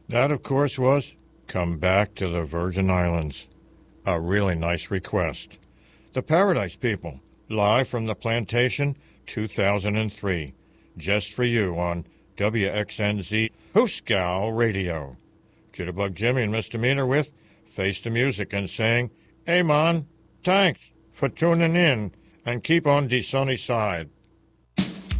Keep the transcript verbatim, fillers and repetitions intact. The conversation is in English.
That, of course, was Come Back to the Virgin Islands. A really nice request. The Paradise People, live from the Plantation, two thousand three. Just for you on W X N Z Hooskow Radio. Jitterbug Jimmy and Misdemeanor with Face the Music and saying, "Hey, man, thanks for tuning in and keep on the sunny side."